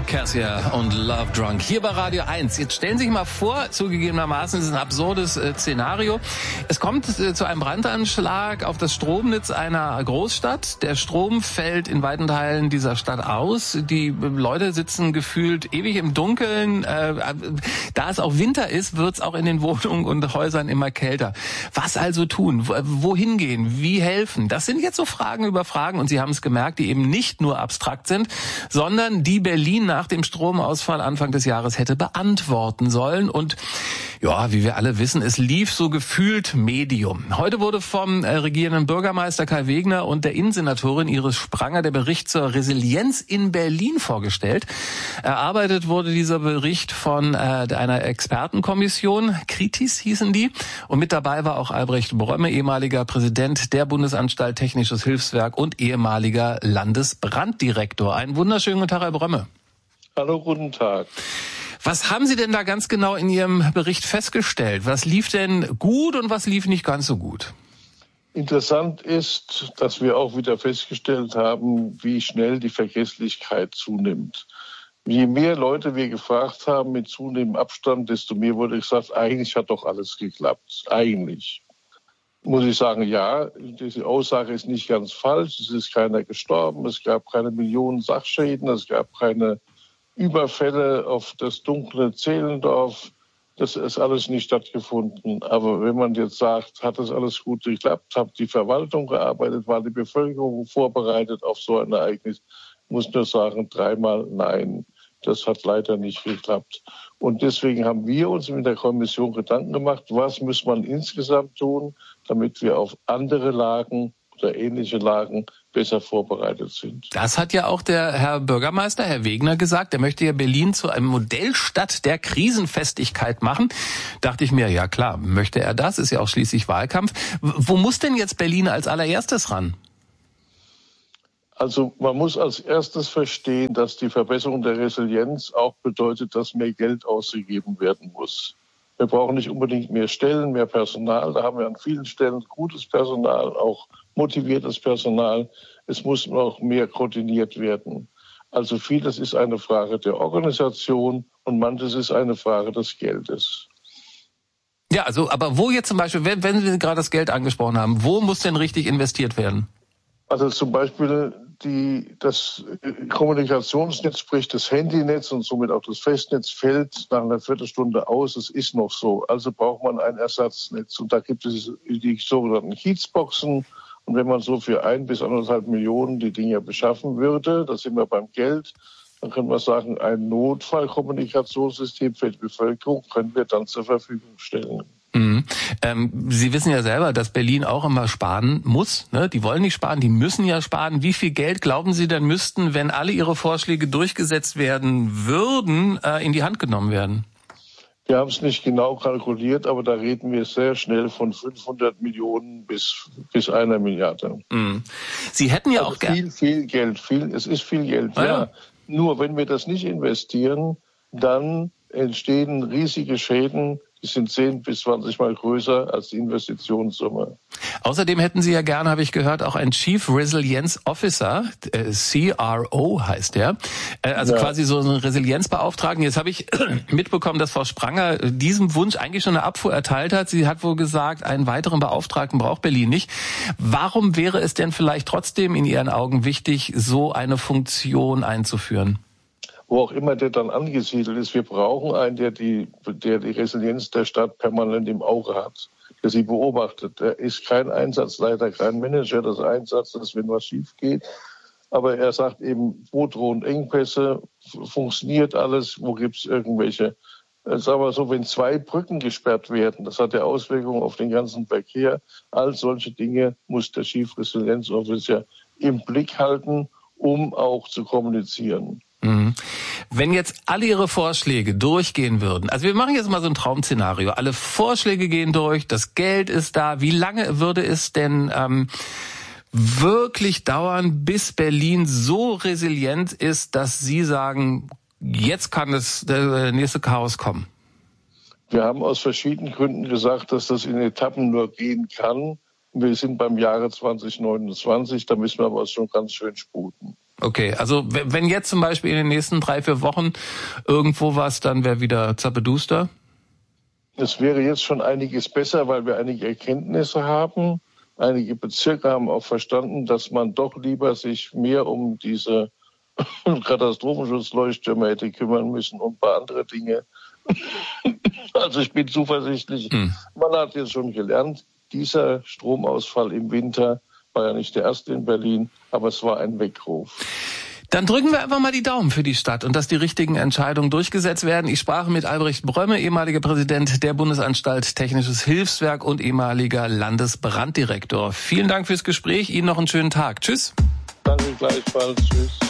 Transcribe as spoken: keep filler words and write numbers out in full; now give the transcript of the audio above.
Cassia und Love Drunk hier bei Radio eins. Jetzt stellen Sie sich mal vor, zugegebenermaßen ist es ein absurdes äh, Szenario. Es kommt äh, zu einem Brandanschlag auf das Stromnetz einer Großstadt. Der Strom fällt in weiten Teilen dieser Stadt aus. Die äh, Leute sitzen gefühlt ewig im Dunkeln. Äh, da es auch Winter ist, wird es auch in den Wohnungen und Häusern immer kälter. Was also tun? Wohin gehen? Wie helfen? Das sind jetzt so Fragen über Fragen und Sie haben es gemerkt, die eben nicht nur abstrakt sind, sondern die Berlin nach dem Stromausfall Anfang des Jahres hätte beantworten sollen. Und ja, wie wir alle wissen, es lief so gefühlt Medium. Heute wurde vom äh, regierenden Bürgermeister Kai Wegner und der Innensenatorin Iris Spranger der Bericht zur Resilienz in Berlin vorgestellt. Erarbeitet wurde dieser Bericht von äh, einer Expertenkommission, Kritis hießen die. Und mit dabei war auch Albrecht Brömme, ehemaliger Präsident der Bundesanstalt Technisches Hilfswerk und ehemaliger Landesbranddirektor. Einen wunderschönen guten Tag, Herr Brömme. Hallo, guten Tag. Was haben Sie denn da ganz genau in Ihrem Bericht festgestellt? Was lief denn gut und was lief nicht ganz so gut? Interessant ist, dass wir auch wieder festgestellt haben, wie schnell die Vergesslichkeit zunimmt. Je mehr Leute wir gefragt haben mit zunehmendem Abstand, desto mehr wurde gesagt, eigentlich hat doch alles geklappt. Eigentlich. Muss ich sagen, ja, diese Aussage ist nicht ganz falsch. Es ist keiner gestorben, es gab keine Millionen Sachschäden, es gab keine Überfälle auf das dunkle Zehlendorf. Das ist alles nicht stattgefunden. Aber wenn man jetzt sagt, hat das alles gut geklappt, hat die Verwaltung gearbeitet, war die Bevölkerung vorbereitet auf so ein Ereignis, muss nur sagen, dreimal nein. Das hat leider nicht geklappt. Und deswegen haben wir uns mit der Kommission Gedanken gemacht, was muss man insgesamt tun, damit wir auf andere Lagen oder ähnliche Lagen besser vorbereitet sind. Das hat ja auch der Herr Bürgermeister, Herr Wegner, gesagt. Er möchte ja Berlin zu einem Modellstadt der Krisenfestigkeit machen. Dachte ich mir, ja klar, möchte er das, ist ja auch schließlich Wahlkampf. Wo muss denn jetzt Berlin als allererstes ran? Also man muss als erstes verstehen, dass die Verbesserung der Resilienz auch bedeutet, dass mehr Geld ausgegeben werden muss. Wir brauchen nicht unbedingt mehr Stellen, mehr Personal. Da haben wir an vielen Stellen gutes Personal, auch motiviertes Personal. Es muss noch mehr koordiniert werden. Also vieles ist eine Frage der Organisation und manches ist eine Frage des Geldes. Ja, also aber wo jetzt zum Beispiel, wenn, wenn Sie gerade das Geld angesprochen haben, wo muss denn richtig investiert werden? Also zum Beispiel die, das Kommunikationsnetz, sprich das Handynetz und somit auch das Festnetz, fällt nach einer Viertelstunde aus. Es ist noch so. Also braucht man ein Ersatznetz. Und da gibt es die sogenannten Kiezboxen. Und wenn man so für ein bis anderthalb Millionen die Dinge beschaffen würde, da sind wir beim Geld, dann können wir sagen, ein Notfallkommunikationssystem für die Bevölkerung können wir dann zur Verfügung stellen. Mhm. Ähm, Sie wissen ja selber, dass Berlin auch immer sparen muss. Ne? Die wollen nicht sparen, die müssen ja sparen. Wie viel Geld, glauben Sie, denn müssten, wenn alle Ihre Vorschläge durchgesetzt werden würden, äh, in die Hand genommen werden? Wir haben es nicht genau kalkuliert, aber da reden wir sehr schnell von fünfhundert Millionen bis, bis einer Milliarde. Mhm. Sie hätten ja also auch gerne... Viel, viel Geld. Viel, es ist viel Geld, ah, ja. ja. Nur wenn wir das nicht investieren, dann entstehen riesige Schäden. Die sind zehn bis zwanzig Mal größer als die Investitionssumme. Außerdem hätten Sie ja gerne, habe ich gehört, auch einen Chief Resilience Officer, äh, C R O heißt der, äh, also ja. quasi so einen Resilienzbeauftragten. Jetzt habe ich mitbekommen, dass Frau Spranger diesem Wunsch eigentlich schon eine Abfuhr erteilt hat. Sie hat wohl gesagt, einen weiteren Beauftragten braucht Berlin nicht. Warum wäre es denn vielleicht trotzdem in Ihren Augen wichtig, so eine Funktion einzuführen? Wo auch immer der dann angesiedelt ist, wir brauchen einen, der die, der die Resilienz der Stadt permanent im Auge hat, der sie beobachtet. Er ist kein Einsatzleiter, kein Manager des Einsatzes, wenn was schief geht. Aber er sagt eben, wo drohen Engpässe, funktioniert alles, wo gibt es irgendwelche, sagen wir so, wenn zwei Brücken gesperrt werden, das hat ja Auswirkungen auf den ganzen Verkehr. All solche Dinge muss der Chief Resilience Officer im Blick halten, um auch zu kommunizieren. Mhm. Wenn jetzt alle Ihre Vorschläge durchgehen würden, also wir machen jetzt mal so ein Traum-Szenario, alle Vorschläge gehen durch, das Geld ist da, wie lange würde es denn ähm, wirklich dauern, bis Berlin so resilient ist, dass Sie sagen, jetzt kann das der nächste Chaos kommen? Wir haben aus verschiedenen Gründen gesagt, dass das in Etappen nur gehen kann. Wir sind beim Jahre zwanzig neunundzwanzig, da müssen wir aber schon ganz schön sputen. Okay, also wenn jetzt zum Beispiel in den nächsten drei, vier Wochen irgendwo was, dann wäre wieder zappeduster? Es wäre jetzt schon einiges besser, weil wir einige Erkenntnisse haben. Einige Bezirke haben auch verstanden, dass man doch lieber sich mehr um diese Katastrophenschutzleuchttürme hätte kümmern müssen und ein paar andere Dinge. Also ich bin zuversichtlich. Hm. Man hat jetzt schon gelernt, dieser Stromausfall im Winter war ja nicht der erste in Berlin, aber es war ein Weckruf. Dann drücken wir einfach mal die Daumen für die Stadt und dass die richtigen Entscheidungen durchgesetzt werden. Ich sprach mit Albrecht Brömme, ehemaliger Präsident der Bundesanstalt Technisches Hilfswerk und ehemaliger Landesbranddirektor. Vielen Dank fürs Gespräch. Ihnen noch einen schönen Tag. Tschüss. Danke gleichfalls. Tschüss.